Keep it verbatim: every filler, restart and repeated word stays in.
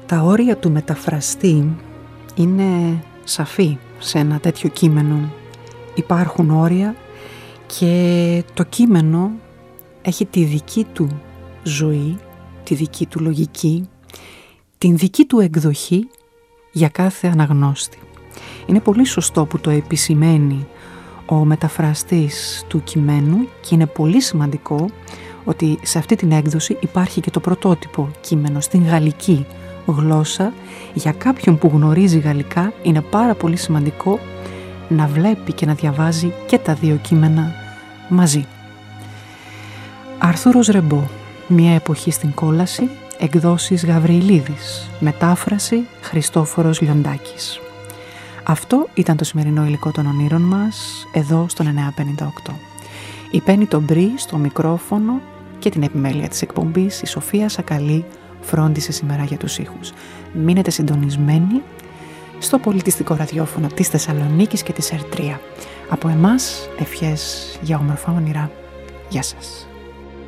Τα όρια του μεταφραστή είναι σαφή σε ένα τέτοιο κείμενο. Υπάρχουν όρια και το κείμενο έχει τη δική του ζωή, τη δική του λογική, την δική του εκδοχή για κάθε αναγνώστη. Είναι πολύ σωστό που το επισημαίνει ο μεταφραστής του κειμένου και είναι πολύ σημαντικό ότι σε αυτή την έκδοση υπάρχει και το πρωτότυπο κείμενο στην γαλλική γλώσσα. Για κάποιον που γνωρίζει γαλλικά είναι πάρα πολύ σημαντικό να βλέπει και να διαβάζει και τα δύο κείμενα μαζί. Αρθούρος Ρεμπό, μια εποχή στην κόλαση, εκδόσεις Γαβριλίδης, μετάφραση Χριστόφορος Λιοντάκης. Αυτό ήταν το σημερινό υλικό των ονείρων μας, εδώ στον εννιά πενήντα οκτώ. Η Πέννη τον Μπρι στο μικρόφωνο και την επιμέλεια της εκπομπής, η Σοφία Σακαλή φρόντισε σήμερα για τους ήχους. Μείνετε συντονισμένοι στο πολιτιστικό ραδιόφωνο της Θεσσαλονίκης και της Ερτρία. Από εμάς, ευχές για όμορφα όνειρα. Γεια σας.